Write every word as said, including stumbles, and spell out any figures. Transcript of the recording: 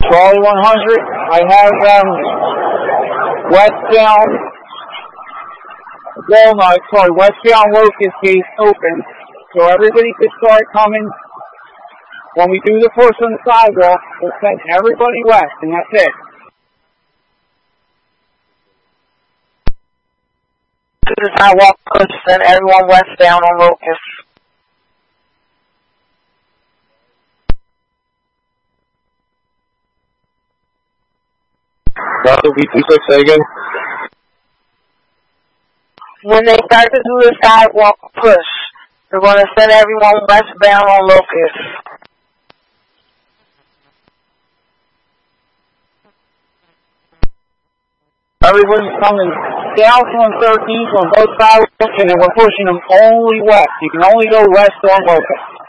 Charlie one hundred, I have um, westbound, Walnut, sorry, westbound Locust Gate open. So everybody could start coming. When we do the push on the sidewalk, we'll send everybody west, and that's it. Do the sidewalk push, send everyone westbound on Locust. Say again? When they start to do the sidewalk push, they're going to send everyone westbound on Locust. Everybody's coming south on thirteenth on both sides, and then we're pushing them only west. You can only go west on Locust.